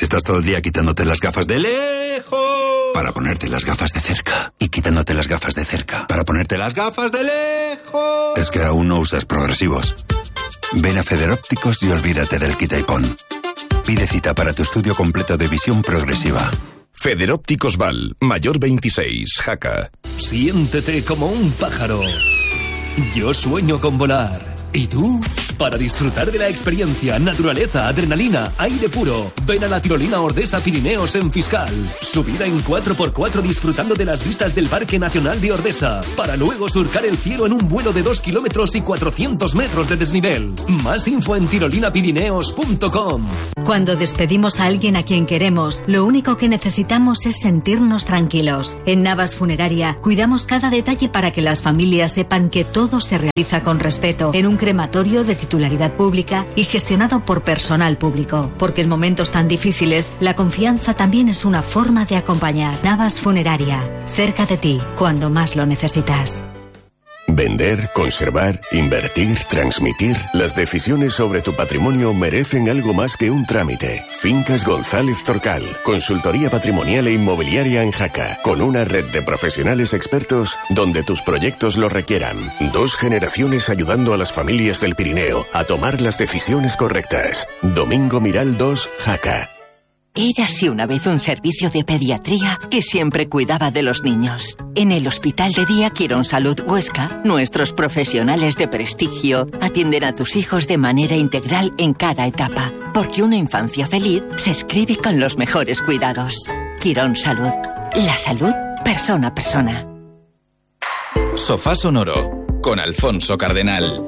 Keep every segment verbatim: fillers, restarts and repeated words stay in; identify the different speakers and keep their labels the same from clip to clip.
Speaker 1: Estás todo el día quitándote las gafas de lejos para ponerte las gafas de cerca. Y quitándote las gafas de cerca para ponerte las gafas de lejos. Es que aún no usas progresivos. Ven a Federópticos y olvídate del quita y pon. Pide cita para tu estudio completo de visión progresiva.
Speaker 2: Federópticos Val, Mayor veintiséis, Jaca.
Speaker 3: Siéntete como un pájaro. Yo sueño con volar. ¿Y tú? Para disfrutar de la experiencia, naturaleza, adrenalina, aire puro, ven a la tirolina Ordesa Pirineos en Fiscal. Subida en cuatro por cuatro disfrutando de las vistas del Parque Nacional de Ordesa, para luego surcar el cielo en un vuelo de dos kilómetros y cuatrocientos metros de desnivel. Más info en tirolina pirineos punto com.
Speaker 4: Cuando despedimos a alguien a quien queremos, lo único que necesitamos es sentirnos tranquilos. En Navas Funeraria cuidamos cada detalle para que las familias sepan que todo se realiza con respeto en un crematorio de titularidad pública y gestionado por personal público. Porque en momentos tan difíciles, la confianza también es una forma de acompañar. Navas Funeraria, cerca de ti, cuando más lo necesitas.
Speaker 2: Vender, conservar, invertir, transmitir. Las decisiones sobre tu patrimonio merecen algo más que un trámite. Fincas González Torcal, consultoría patrimonial e inmobiliaria en Jaca, con una red de profesionales expertos donde tus proyectos lo requieran. Dos generaciones ayudando a las familias del Pirineo a tomar las decisiones correctas. Domingo Miral dos, Jaca.
Speaker 5: Érase una vez un servicio de pediatría que siempre cuidaba de los niños. En el Hospital de Día Quirónsalud Huesca, nuestros profesionales de prestigio atienden a tus hijos de manera integral en cada etapa, porque una infancia feliz se escribe con los mejores cuidados. Quirónsalud, la salud persona a persona.
Speaker 6: Sofá Sonoro, con Alfonso Cardenal.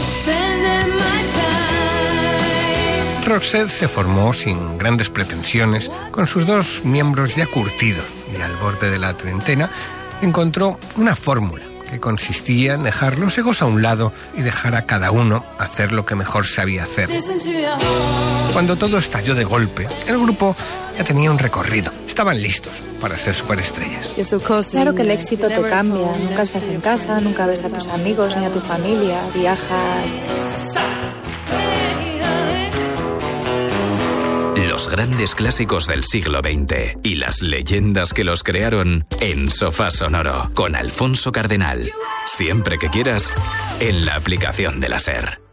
Speaker 7: Roxette se formó sin grandes pretensiones, con sus dos miembros ya curtidos y al borde de la treintena, encontró una fórmula que consistía en dejar los egos a un lado y dejar a cada uno hacer lo que mejor sabía hacer. Cuando todo estalló de golpe, el grupo ya tenía un recorrido. Estaban listos para ser superestrellas.
Speaker 8: Claro que el éxito te cambia. Nunca estás en casa, nunca ves a tus amigos ni a tu familia. Viajas...
Speaker 6: Los grandes clásicos del siglo veinte y las leyendas que los crearon en Sofá Sonoro con Alfonso Cardenal. Siempre que quieras, en la aplicación de la SER.